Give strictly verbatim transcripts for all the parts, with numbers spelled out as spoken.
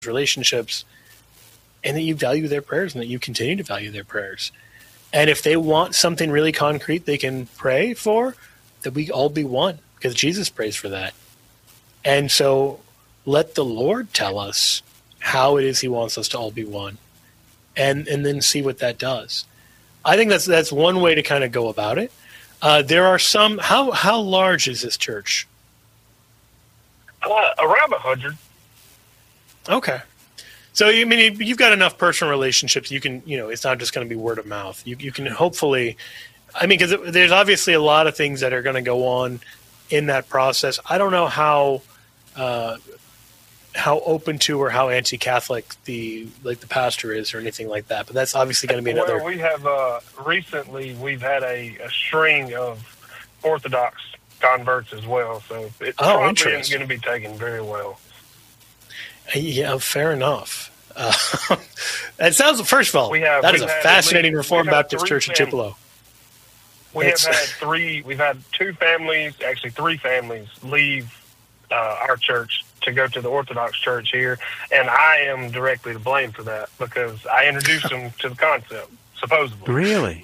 relationships, and that you value their prayers and that you continue to value their prayers. And if they want something really concrete they can pray for, that we all be one, because Jesus prays for that. And so let the Lord tell us how it is he wants us to all be one, and and then see what that does. I think that's that's one way to kind of go about it. Uh, there are some. How how large is this church? Uh, around a hundred. Okay. So, I mean, you've got enough personal relationships. You can, you know, it's not just going to be word of mouth. You you can hopefully, I mean, because there's obviously a lot of things that are going to go on in that process. I don't know how uh, how open to or how anti-Catholic the like the pastor is or anything like that. But that's obviously going to be another. Well, we have uh, recently we've had a, a string of Orthodox converts as well, so it's oh, probably going to be taken very well. Yeah, fair enough. Uh, that sounds. First of all, we have, that is a fascinating least, Reformed Baptist church families. in Tupelo. We It's, have had three. We've had two families, actually three families, leave uh, our church to go to the Orthodox church here, and I am directly to blame for that because I introduced them to the concept. Supposedly, really.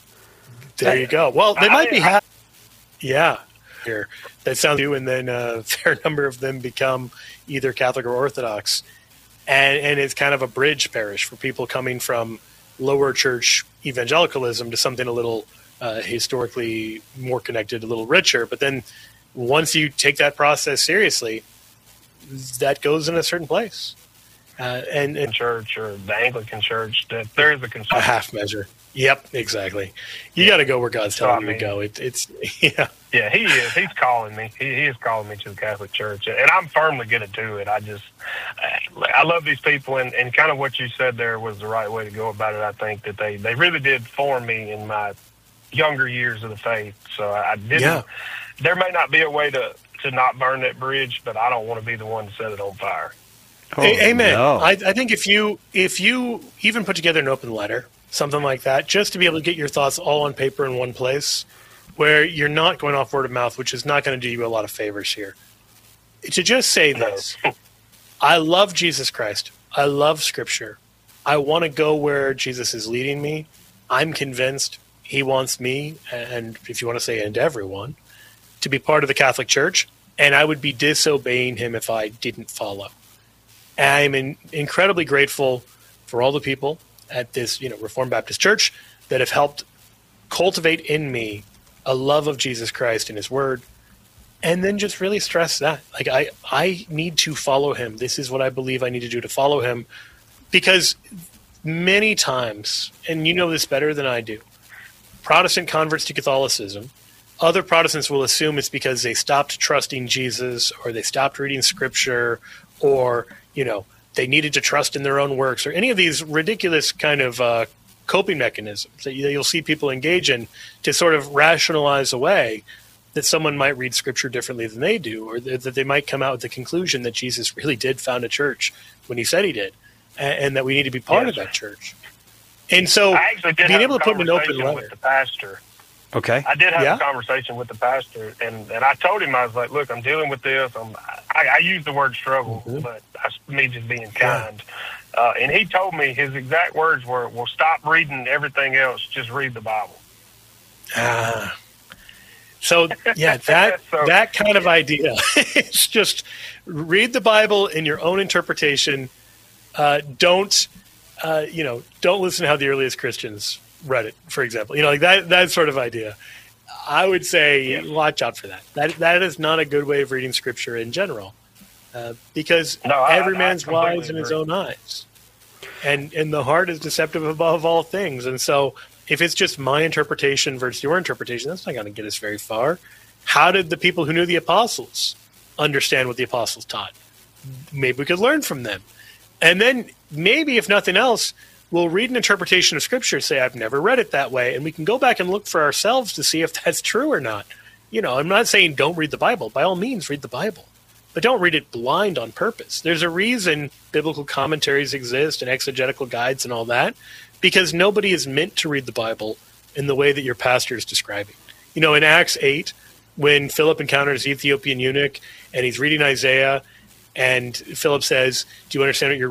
There you go. Well, they I, might be. I, Ha- yeah, here that sounds you, and then a fair number of them become either Catholic or Orthodox, and and it's kind of a bridge parish for people coming from lower church evangelicalism to something a little uh, historically more connected, a little richer. But then once you take that process seriously, that goes in a certain place, uh, and, and church or the Anglican church, that there is a concern. a half measure. Yep, exactly. You got to go where God's telling you to go. It, it's yeah, yeah. He is. He's calling me. He, he is calling me to the Catholic Church, and I'm firmly going to do it. I just, I love these people, and, and kind of what you said there was the right way to go about it. I think that they, they really did form me in my younger years of the faith. So I didn't. Yeah. There may not be a way to, to not burn that bridge, but I don't want to be the one to set it on fire. Oh, a- amen. No. I, I think if you if you even put together an open letter, something like that, just to be able to get your thoughts all on paper in one place, where you're not going off word of mouth, which is not going to do you a lot of favors here. To just say this, I love Jesus Christ. I love Scripture. I want to go where Jesus is leading me. I'm convinced he wants me, and if you want to say and everyone, to be part of the Catholic Church, and I would be disobeying him if I didn't follow. And I'm in, incredibly grateful for all the people at this, you know, Reformed Baptist Church that have helped cultivate in me a love of Jesus Christ and his word, and then just really stress that. Like, I, I need to follow him. This is what I believe I need to do to follow him, because many times, and you know this better than I do, Protestant converts to Catholicism, other Protestants will assume it's because they stopped trusting Jesus, or they stopped reading Scripture, or, you know, they needed to trust in their own works, or any of these ridiculous kind of uh, coping mechanisms that you'll see people engage in to sort of rationalize away that someone might read Scripture differently than they do, or that they might come out with the conclusion that Jesus really did found a church when he said he did, and, and that we need to be part Yes, of that church. And so I actually did being have able a to put in an open conversation letter. with the pastor. Okay. I did have Yeah? a conversation with the pastor, and, and I told him, I was like, look, I'm dealing with this. I'm, I, I use the word struggle, Mhm. but that's me just being kind. Uh, and he told me his exact words were, well, stop reading everything else. Just read the Bible. Ah. So, yeah, that So- that kind of idea. It's just read the Bible in your own interpretation. Uh, don't, uh, you know, don't listen to how the earliest Christians read it, for example. You know, like that that sort of idea. I would say Yeah. watch out for that. That That is not a good way of reading Scripture in general, uh, because No, I- every I man's completely wise in his agree. own eyes. And and the heart is deceptive above all things. And so if it's just my interpretation versus your interpretation, that's not going to get us very far. How did the people who knew the apostles understand what the apostles taught? Maybe we could learn from them. And then maybe, if nothing else, we'll read an interpretation of Scripture, say, I've never read it that way, and we can go back and look for ourselves to see if that's true or not. You know, I'm not saying don't read the Bible. By all means, read the Bible. But don't read it blind on purpose. There's a reason biblical commentaries exist and exegetical guides and all that, because nobody is meant to read the Bible in the way that your pastor is describing. You know, in Acts eight, when Philip encounters the Ethiopian eunuch and he's reading Isaiah, And Philip says, "Do you understand what you're